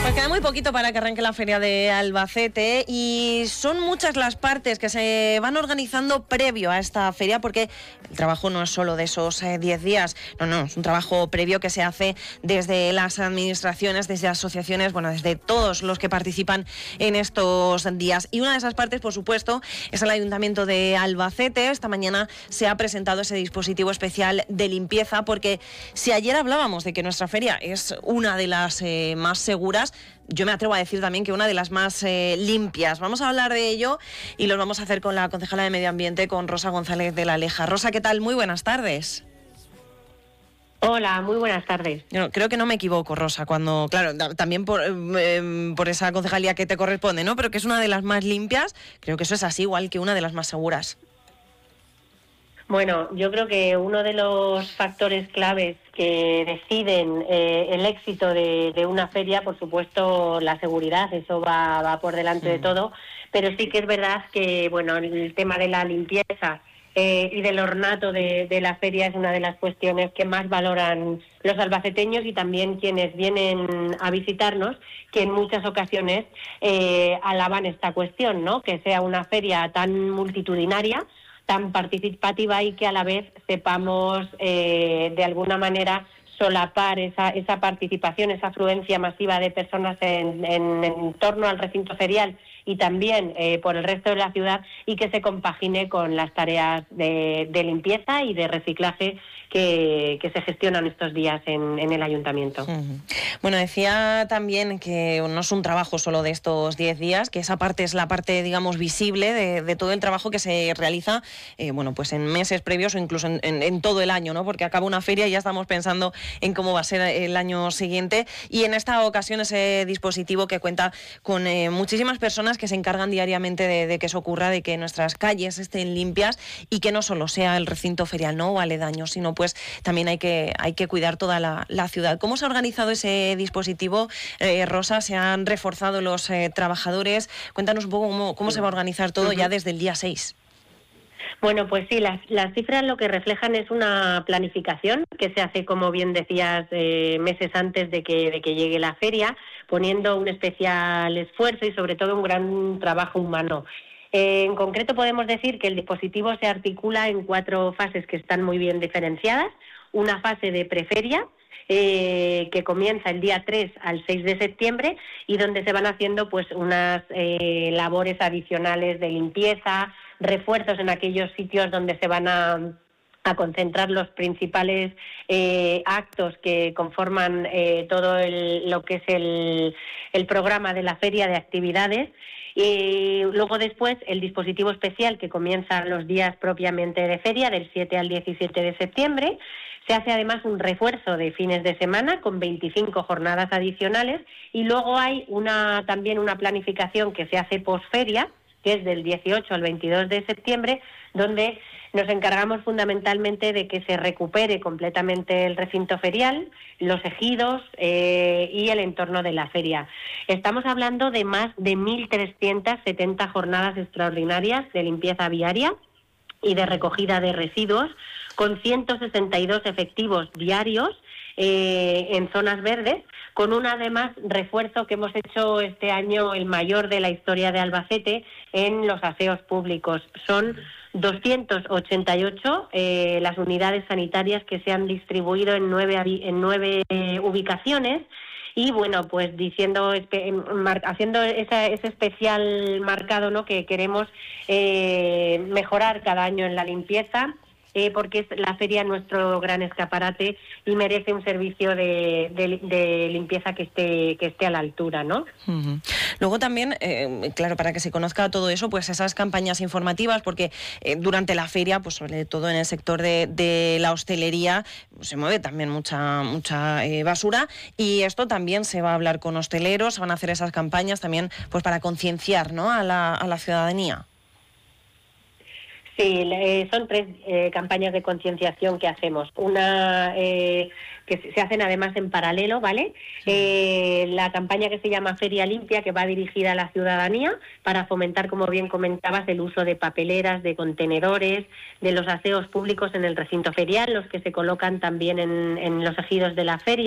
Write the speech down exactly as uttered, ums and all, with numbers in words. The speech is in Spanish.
Nos queda muy poquito para que arranque la feria de Albacete y son muchas las partes que se van organizando previo a esta feria, porque el trabajo no es solo de esos diez días, no, no, es un trabajo previo que se hace desde las administraciones, desde asociaciones, bueno, desde todos los que participan en estos días. Y una de esas partes, por supuesto, es el Ayuntamiento de Albacete. Esta mañana se ha presentado ese dispositivo especial de limpieza, porque si ayer hablábamos de que nuestra feria es una de las eh, más seguras, yo me atrevo a decir también que una de las más eh, limpias. Vamos a hablar de ello y lo vamos a hacer con la concejala de Medio Ambiente, con Rosa González de la Leja. Rosa, ¿qué tal? Muy buenas tardes. Hola, muy buenas tardes. Yo creo que no me equivoco, Rosa, cuando, claro, también por, eh, por esa concejalía que te corresponde, ¿no? Pero que es una de las más limpias, creo que eso es así, igual que una de las más seguras. Bueno, yo creo que uno de los factores claves que deciden eh, el éxito de, de una feria, por supuesto, la seguridad, eso va, va por delante mm. de todo, pero sí que es verdad que, bueno, el tema de la limpieza eh, y del ornato de, de la feria es una de las cuestiones que más valoran los albaceteños y también quienes vienen a visitarnos, que en muchas ocasiones eh, alaban esta cuestión, ¿no? Que sea una feria tan multitudinaria, tan participativa y que a la vez sepamos eh, de alguna manera solapar esa, esa participación, esa afluencia masiva de personas en, en, en torno al recinto ferial y también eh, por el resto de la ciudad, y que se compagine con las tareas de, de limpieza y de reciclaje que, que se gestionan estos días en, en el ayuntamiento. Uh-huh. Bueno, decía también que no es un trabajo solo de estos diez días, que esa parte es la parte, digamos, visible de, de todo el trabajo que se realiza, eh, bueno, pues en meses previos o incluso en, en, en todo el año, ¿no? Porque acaba una feria y ya estamos pensando en cómo va a ser el año siguiente. Y en esta ocasión ese dispositivo que cuenta con eh, muchísimas personas que se encargan diariamente de, de que eso ocurra, de que nuestras calles estén limpias y que no solo sea el recinto ferial, ¿no?, o aledaño, sino pues también hay que, hay que cuidar toda la, la ciudad. ¿Cómo se ha organizado ese dispositivo, eh, Rosa? ¿Se han reforzado los eh, trabajadores? Cuéntanos un poco cómo, cómo se va a organizar todo uh-huh. ya desde el día seis. Bueno, pues sí, las, las cifras lo que reflejan es una planificación que se hace, como bien decías, eh, meses antes de que, de que llegue la feria, poniendo un especial esfuerzo y sobre todo un gran trabajo humano. Eh, en concreto podemos decir que el dispositivo se articula en cuatro fases que están muy bien diferenciadas. Una fase de preferia, Eh, que comienza el día tres al seis de septiembre y donde se van haciendo pues unas eh, labores adicionales de limpieza, refuerzos en aquellos sitios donde se van a, a concentrar los principales eh, actos que conforman eh, todo el, lo que es el, el programa de la feria de actividades. Y luego después el dispositivo especial que comienza los días propiamente de feria, del siete al diecisiete de septiembre. Se hace además un refuerzo de fines de semana con veinticinco jornadas adicionales y luego hay una también una planificación que se hace posferia, que es del dieciocho al veintidós de septiembre, donde nos encargamos fundamentalmente de que se recupere completamente el recinto ferial, los ejidos eh, y el entorno de la feria. Estamos hablando de más de mil trescientas setenta jornadas extraordinarias de limpieza viaria y de recogida de residuos, con ciento sesenta y dos efectivos diarios eh, en zonas verdes, con un además refuerzo que hemos hecho este año, el mayor de la historia de Albacete, en los aseos públicos. Son doscientas ochenta y ocho eh, las unidades sanitarias que se han distribuido en nueve, en nueve eh, ubicaciones. Y bueno, pues diciendo, haciendo esa, ese especial marcado, ¿no?, que queremos eh, mejorar cada año en la limpieza, eh, porque es la feria nuestro gran escaparate y merece un servicio de, de, de limpieza que esté que esté a la altura, ¿no? Uh-huh. Luego también, eh, claro, para que se conozca todo eso, pues esas campañas informativas, porque eh, durante la feria, pues sobre todo en el sector de, de la hostelería, pues, se mueve también mucha mucha eh, basura, y esto también se va a hablar con hosteleros, se van a hacer esas campañas también, pues para concienciar, ¿no?, a la, a la ciudadanía. Sí, eh, son tres eh, campañas de concienciación que hacemos. Una eh, que se hacen además en paralelo, ¿vale? Sí. Eh, la campaña que se llama Feria Limpia, que va dirigida a la ciudadanía para fomentar, como bien comentabas, el uso de papeleras, de contenedores, de los aseos públicos en el recinto ferial, los que se colocan también en, en los ejidos de la feria.